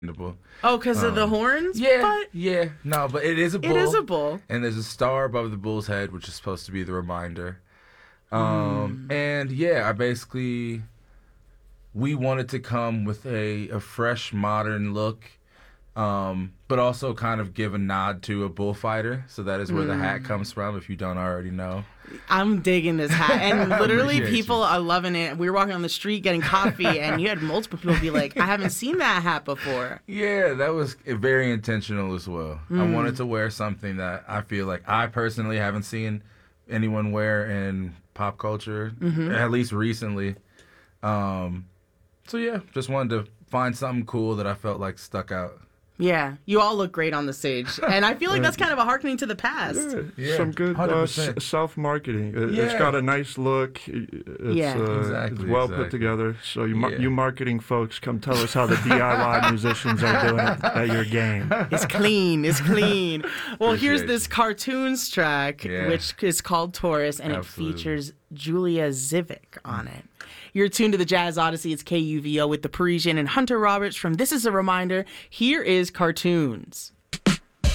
bull. Oh, because of the horns? Yeah, But yeah. No, but it is a bull. it is a bull. And there's a star above the bull's head, which is supposed to be the reminder. And yeah, we wanted to come with a fresh, modern look, but also kind of give a nod to a bullfighter. So that is where the hat comes from, if you don't already know. I'm digging this hat. And literally Appreciate people you. are loving it. We were walking on the street getting coffee, and you had multiple people be like, I haven't seen that hat before. Yeah, that was very intentional as well. I wanted to wear something that I feel like I personally haven't seen anyone wear in pop culture, at least recently. So yeah, just wanted to find something cool that I felt like stuck out. Yeah, you all look great on the stage. And I feel like that's kind of a hearkening to the past. Yeah, Some good 100%. self-marketing. Yeah. It's got a nice look. It's well put together. So you marketing folks, come tell us how the DIY musicians are doing at your game. It's clean. It's clean. Well, here's Appreciate this cartoons track, which is called Taurus, and Absolutely. it features Julia Zivic on it. You're tuned to the Jazz Odyssey. It's KUVO with the Parisian and Hunter Roberts from This Is a Reminder. Here is Cartoons.